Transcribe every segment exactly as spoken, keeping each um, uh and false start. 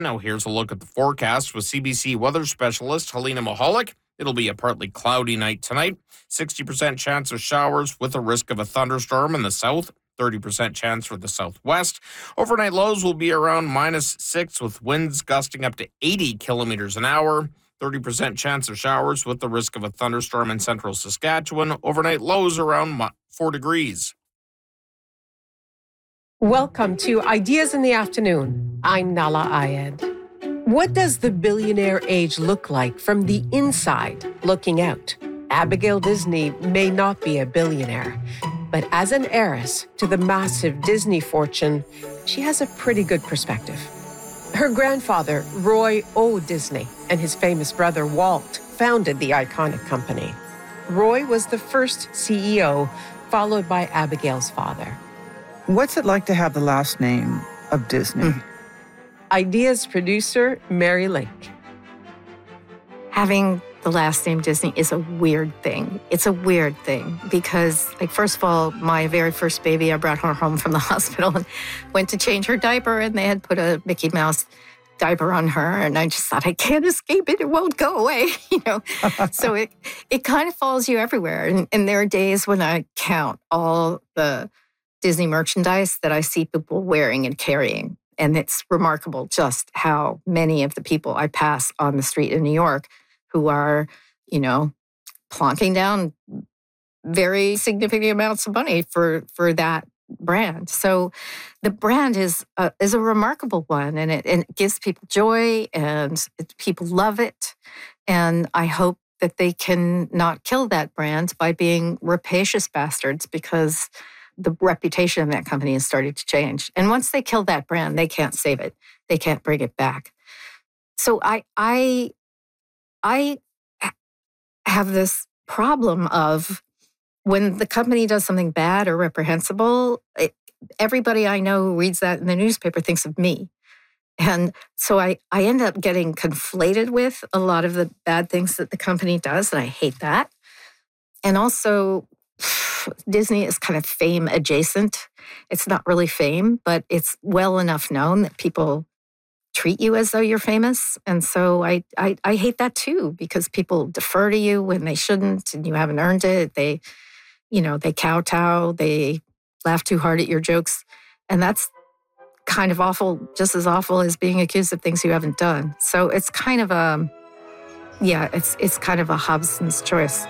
Now, here's a look at the forecast with C B C weather specialist Helena Mahalik. It'll be a partly cloudy night tonight. sixty percent chance of showers with a risk of a thunderstorm in the south. thirty percent chance for the southwest. Overnight lows will be around minus six with winds gusting up to eighty kilometers an hour. thirty percent chance of showers with the risk of a thunderstorm in central Saskatchewan. Overnight lows around four degrees. Welcome to Ideas in the Afternoon. I'm Nala Ayed. What does the billionaire age look like from the inside looking out? Abigail Disney may not be a billionaire, but as an heiress to the massive Disney fortune, she has a pretty good perspective. Her grandfather, Roy O. Disney, and his famous brother, Walt, founded the iconic company. Roy was the first C E O, followed by Abigail's father. What's it like to have the last name of Disney? Mm. Ideas producer, Mary Lake. Having the last name Disney is a weird thing. It's a weird thing because, like, first of all, my very first baby, I brought her home from the hospital and went to change her diaper, and they had put a Mickey Mouse diaper on her, and I just thought, I can't escape it. It won't go away, you know. So it it kind of follows you everywhere. And, and there are days when I count all the Disney merchandise that I see people wearing and carrying. And it's remarkable just how many of the people I pass on the street in New York who are, you know, plonking down very significant amounts of money for, for that brand. So the brand is a, is a remarkable one, and it, and it gives people joy, and it, people love it. And I hope that they can not kill that brand by being rapacious bastards, because the reputation of that company has started to change. And once they kill that brand, they can't save it. They can't bring it back. So I I I have this problem of when the company does something bad or reprehensible, it, everybody I know who reads that in the newspaper thinks of me. And so I, I end up getting conflated with a lot of the bad things that the company does, and I hate that. And also, Disney is kind of fame adjacent. It's not really fame, but it's well enough known that people treat you as though you're famous. And so I, I, I hate that too, because people defer to you when they shouldn't, and you haven't earned it. They, you know, they kowtow, they laugh too hard at your jokes. And that's kind of awful, just as awful as being accused of things you haven't done. So it's kind of a, yeah, it's it's kind of a Hobson's choice.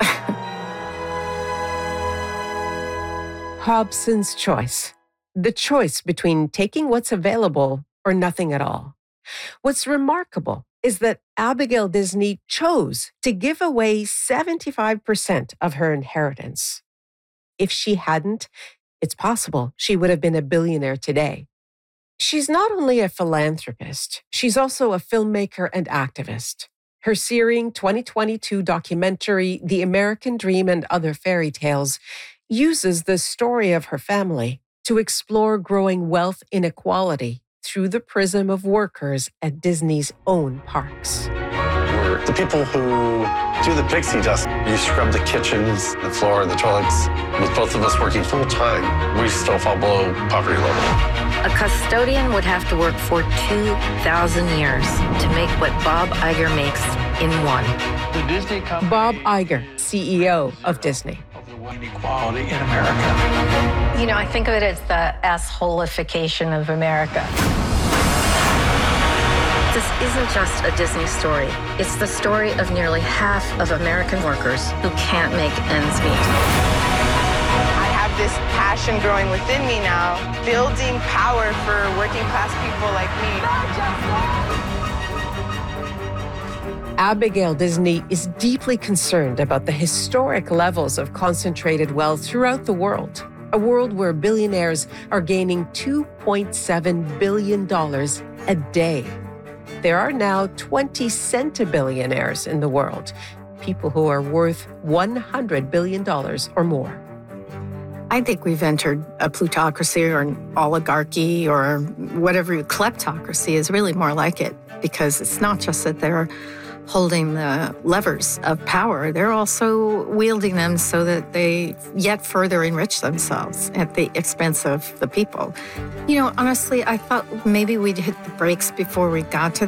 Hobson's choice. The choice between taking what's available or nothing at all. What's remarkable is that Abigail Disney chose to give away seventy-five percent of her inheritance. If she hadn't, it's possible she would have been a billionaire today. She's not only a philanthropist, she's also a filmmaker and activist. Her searing twenty twenty-two documentary, The American Dream and Other Fairy Tales, uses the story of her family to explore growing wealth inequality through the prism of workers at Disney's own parks. We're the people who do the pixie dust. You scrub the kitchens, the floor, the toilets. With both of us working full time, we still fall below poverty level. A custodian would have to work for two thousand years to make what Bob Iger makes in one. The Disney company, Bob Iger, C E O of Disney. Inequality in America. You know, I think of it as the assholification of America. This isn't just a Disney story. It's the story of nearly half of American workers who can't make ends meet. I have this passion growing within me now, building power for working class people like me. Abigail Disney is deeply concerned about the historic levels of concentrated wealth throughout the world, a world where billionaires are gaining two point seven billion dollars a day. There are now twenty centibillionaires in the world, people who are worth one hundred billion dollars or more. I think we've entered a plutocracy or an oligarchy or whatever. Kleptocracy is really more like it, because it's not just that they're holding the levers of power, they're also wielding them so that they yet further enrich themselves at the expense of the people. You know, honestly, I thought maybe we'd hit the brakes before we got to